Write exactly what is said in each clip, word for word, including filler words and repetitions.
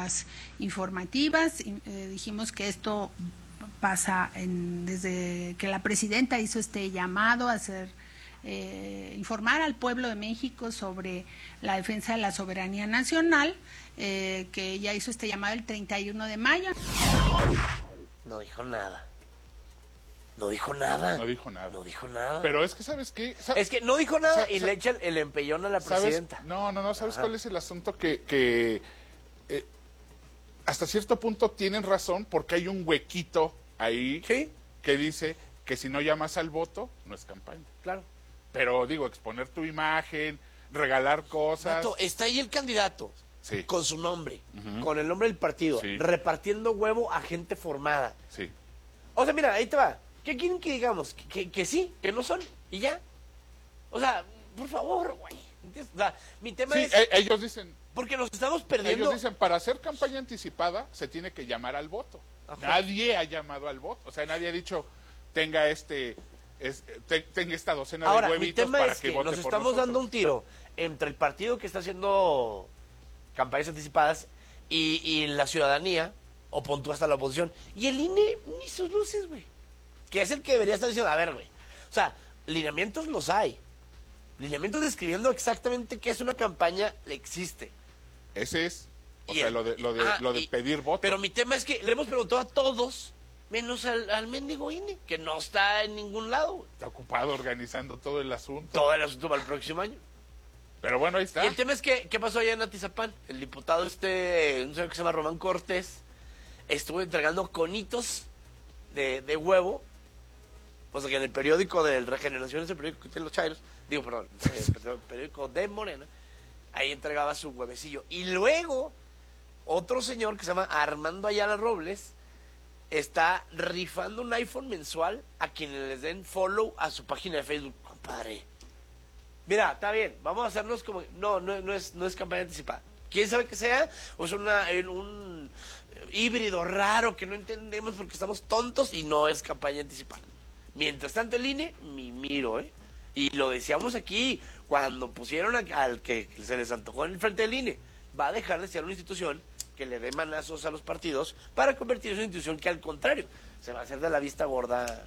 cápsulas informativas. Eh, dijimos que esto pasa en, desde que la presidenta hizo este llamado a hacer eh, informar al pueblo de México sobre la defensa de la soberanía nacional, eh, que ella hizo este llamado el treinta y uno de mayo. No dijo nada. No dijo nada. No dijo nada. No dijo nada. Pero es que, ¿sabes qué? ¿Sabes? Es que no dijo nada ¿Sabes? y le echa el, el empellón a la presidenta. ¿Sabes? No, no, no. ¿Sabes Ajá. cuál es el asunto? Que, que eh, hasta cierto punto tienen razón porque hay un huequito ahí ¿Sí? que dice que si no llamas al voto, no es campaña. Claro. Pero digo, exponer tu imagen, regalar cosas. Mato, está ahí el candidato. Sí. Con su nombre, Uh-huh. con el nombre del partido, Sí. repartiendo huevo a gente formada. Sí. O sea, mira, ahí te va. ¿Qué quieren que digamos? Que, que, que sí, que no son, y ya. O sea, por favor, güey. ¿Entiendes? O sea, mi tema Sí, es... e- ellos dicen, Porque nos estamos perdiendo... ellos dicen, para hacer campaña anticipada se tiene que llamar al voto. Ajá. Nadie ha llamado al voto. O sea, nadie ha dicho, tenga este, es, te- tenga esta docena Ahora, de mi huevitos tema para es que que vote nos por estamos nosotros. dando un tiro entre el partido que está haciendo campañas anticipadas y, y la ciudadanía, o pon tú hasta la oposición, y el I N E ni sus luces, güey. Que es el que debería estar diciendo, a ver, güey. O sea, lineamientos los hay. Lineamientos describiendo exactamente qué es una campaña existe. Ese es, o Y sea, el- lo de, lo de, ah, lo de y- pedir voto. Pero mi tema es que le hemos preguntado a todos, menos al, al mendigo I N E, que no está en ningún lado, güey. Está ocupado organizando todo el asunto. Todo el asunto para el próximo año. Pero bueno, ahí está. Y el tema es que, ¿qué pasó allá en Atizapán? El diputado este, un señor que se llama Román Cortés, estuvo entregando conitos de, de huevo, o sea que en el periódico de Regeneración, ese periódico que tiene los chairos, digo, perdón, el periódico de Morena, ahí entregaba su huevecillo. Y luego, otro señor que se llama Armando Ayala Robles, está rifando un iPhone mensual a quienes les den follow a su página de Facebook, compadre. Mira, está bien, vamos a hacernos como... No, no, no, es, no es campaña anticipada. ¿Quién sabe que sea? O es una, un híbrido raro que no entendemos porque estamos tontos y no es campaña anticipada. Mientras tanto el I N E, mi miro, ¿eh? Y lo decíamos aquí, cuando pusieron a, al que se les antojó en el frente del I N E, va a dejar de ser una institución que le dé manazos a los partidos para convertirse en una institución que al contrario, se va a hacer de la vista gorda,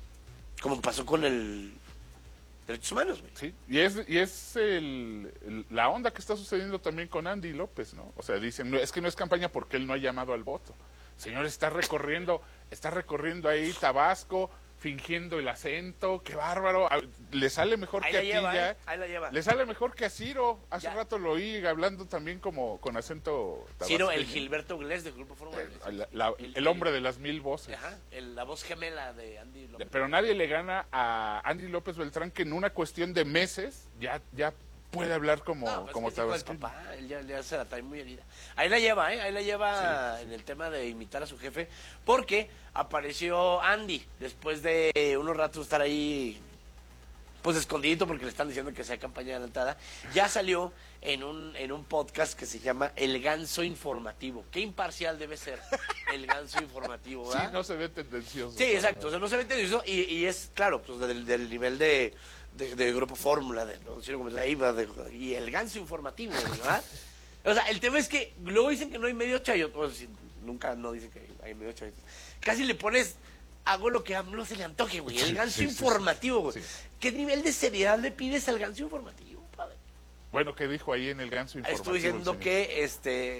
como pasó con el... derechos humanos, güey. Sí, y es, y es el, el- la onda que está sucediendo también con Andy López, ¿no? O sea, dicen, no, es que no es campaña porque él no ha llamado al voto. Señor, está recorriendo, está recorriendo ahí Tabasco, fingiendo el acento, qué bárbaro. A- Le sale mejor Ahí que la a ti lleva, ya. ¿eh? Ahí la lleva. Le sale mejor que a Ciro. Hace Ya. rato lo oí hablando también como con acento Ciro, el tabasqueño. Gilberto Glés de Grupo Fórmula. El, la- la- El- el hombre de las mil voces. Ajá, el- la voz gemela de Andy López. Pero nadie le gana a Andy López Beltrán, que en una cuestión de meses ya, ya puede hablar como, No, pues como es que es hijo del tabasqueño. papá, él ya, ya se la trae muy herida. Ahí la lleva, ¿eh? Ahí la lleva en el tema de imitar a su jefe, porque apareció Andy después de unos ratos estar ahí, pues escondidito, porque le están diciendo que sea campaña adelantada. Ya salió en un, en un podcast que se llama El Ganso Informativo. Qué imparcial debe ser El Ganso Informativo, Sí, ¿verdad? no se ve tendencioso. Sí, exacto, o sea, no se mete en eso y, y es, claro, pues del, del nivel de, de, de Grupo Fórmula, de, ¿no? Ciro Gómez Leiva, de- y el ganso informativo, ¿verdad? O sea, el tema es que luego dicen que no hay medio chayote, o sea, nunca no dicen que hay medio chayote. Casi le pones, hago lo que a AMLO se le antoje, güey, el ganso Sí, sí, sí, informativo, güey. sí. ¿Qué nivel de seriedad le pides al ganso informativo, padre? Bueno, ¿qué dijo ahí en el ganso informativo? Estuve diciendo el señor? que, este,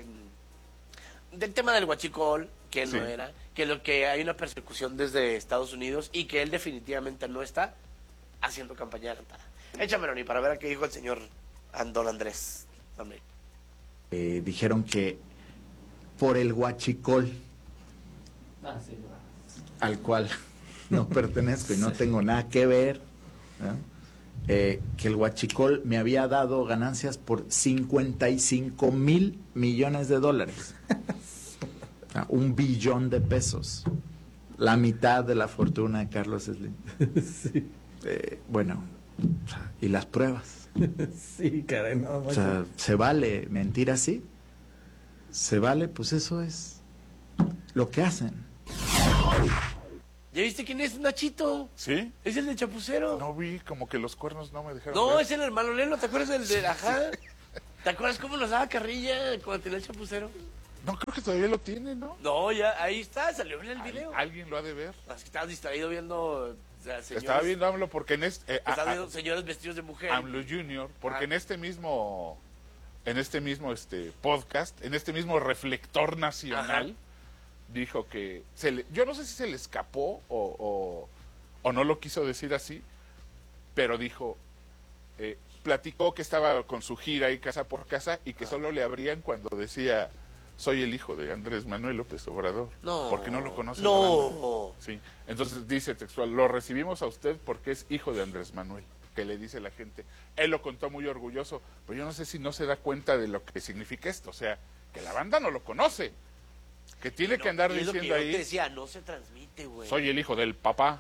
del tema del huachicol, que Sí. no era, que lo que hay una persecución desde Estados Unidos y que él definitivamente no está haciendo campaña adelantada. Échamelo, ni para ver a qué dijo el señor Andón Andrés. Hombre. Eh, dijeron que por el huachicol, al cual no pertenezco y no tengo nada que ver, ¿no? Eh, que el huachicol me había dado ganancias por cincuenta y cinco mil millones de dólares. Ah, un billón de pesos. La mitad de la fortuna de Carlos Slim. Sí, Eh, bueno, ¿y las pruebas? sí, caray, no, O sea, ¿se vale mentir así? ¿Se vale? Pues eso es lo que hacen. ¿Ya viste quién es Nachito? ¿Sí? Es el de Chapucero. No vi, como que los cuernos no me dejaron No, ver. es el hermano Lelo, ¿te acuerdas del de Ajá? ¿Te acuerdas cómo nos daba carrilla cuando tenía el Chapucero? No, creo que todavía lo tiene, ¿no? No, ya, ahí está, salió en el Al- video. alguien lo ha de ver. Es que estabas distraído viendo, o sea, señores, Estaba viendo AMLO porque en este... eh, a- estabas a- viendo señores vestidos de mujer. AMLO Junior, porque Ah. en este mismo... En este mismo este podcast, en este mismo reflector nacional, Ajá. dijo que... Se le, yo no sé si se le escapó o, o, o no lo quiso decir así, pero dijo... Eh, platicó que estaba con su gira ahí casa por casa y que solo le abrían cuando decía soy el hijo de Andrés Manuel López Obrador. No. Porque no lo conoce la banda. No. Sí. Entonces dice textual, lo recibimos a usted porque es hijo de Andrés Manuel, que le dice la gente. Él lo contó muy orgulloso, pero yo no sé si no se da cuenta de lo que significa esto. O sea, que la banda no lo conoce, que tiene No, que andar y es lo que diciendo yo te ahí, decía, no se transmite, güey. soy el hijo del papá.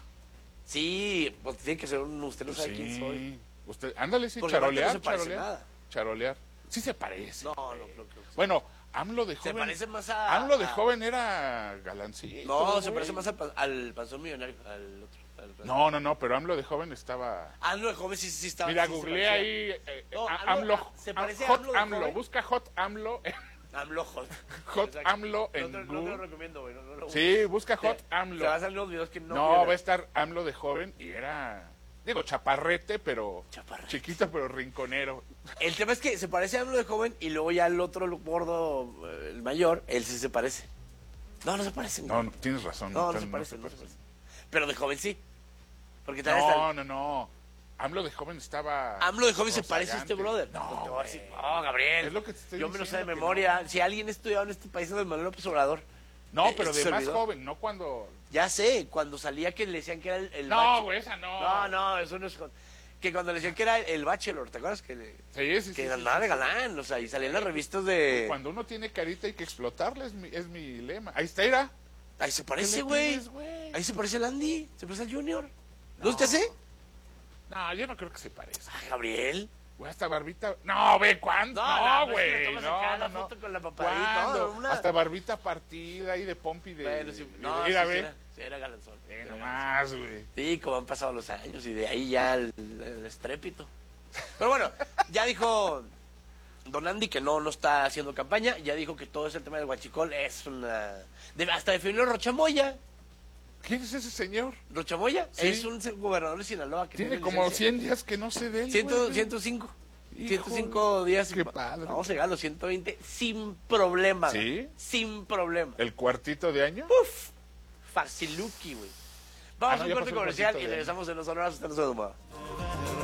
Sí, pues tiene que ser un, usted no sabe Sí. quién soy. Usted, ándale, sí, Porque aparte charolear, no se parece charolear. nada. Charolear. Sí se parece. No, no creo que sí. Bueno, AMLO de Se joven. parece más a... AMLO de a- joven era galancito. No, se güey. parece más al, pa- al panzón millonario, al otro. al- No, no, no, pero AMLO de joven estaba. AMLO de joven sí, sí estaba... Mira, sí se googleé parecía. ahí. eh, No, a- AMLO, AMLO. se parece a Hot AMLO de AMLO. joven. Busca Hot AMLO. AMLO hot. Hot Exacto. AMLO en no te, no te Google. lo recomiendo, güey. No, no lo Sí, busca te- Hot Se AMLO. va a salir unos videos que no... No, vieras. va a estar AMLO de joven y era. Digo, chaparrete, pero. Chaparrete. Chiquito, pero rinconero. El tema es que se parece a AMLO de joven y luego ya el otro el gordo, eh, el mayor, él sí se parece. No, no se parecen. No, no, tienes razón. no, no tal- se parecen, no se parecen. parecen. Pero de joven sí. Porque también está... No, no, no. AMLO de joven estaba. AMLO de joven se parece a rozagante. este brother. No, Te voy a güey. decir, no, Gabriel. Es lo que te estoy Yo me lo sé de diciendo que memoria. no. Si alguien ha estudiado en este país es de Manuel López Obrador. No, Eh, pero ¿este de más servidor? joven, no cuando. Ya sé, cuando salía que le decían que era el, el No, bache- güey, esa no. No, no, eso no es... con- Que cuando le decían que era el, el bachelor, ¿te acuerdas? Que, le, Sí, sí, sí, que sí, andaba sí, de sí. galán, o sea, y salían las revistas de... Cuando uno tiene carita hay que explotarla, es mi, es mi lema. Ahí está, era. Ahí se ¿Qué parece, le güey. pides, güey? Ahí se parece el Andy, se parece al Junior. ¿No te hace? No, yo no creo que se parezca. Ay, Gabriel. Güey, hasta barbita. No, ve, ¿cuándo? No, No, no, pues, güey. que le tomas No, acá no, la no. foto con la papadita, ¿Cuándo? no, una- Hasta barbita partida y de pompi de. Bueno, sí, de- no, mira, sí, sí ve. era, sí era galanzón. Ve Sí era nomás, güey. Sí, como han pasado los años y de ahí ya el, el estrépito. Pero bueno, ya dijo Don Andy que no, no está haciendo campaña, ya dijo que todo ese tema del huachicol es una... de- hasta definió Rochamoya. ¿Quién es ese señor? Rochamoya Sí. es un gobernador de Sinaloa que Tiene tiene como licencia. cien días que no sé de él. Ciento- güey. ciento cinco. Hijo, ciento cinco días. qué padre. Vamos a llegar a los ciento veinte sin problema. ¿Sí? güey. Sin problema. ¿El cuartito de año? Uf, faciluki, güey. Vamos Ah, no, a un ya corte pasó el comercial cuartito y de- regresamos en los honorados. Hasta los